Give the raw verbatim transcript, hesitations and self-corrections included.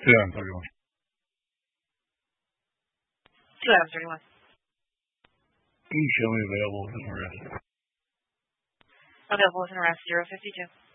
Two Adam thirty-one. Two Adam thirty-one. Can you show me available with an arrest? Available with an arrest zero fifty-two.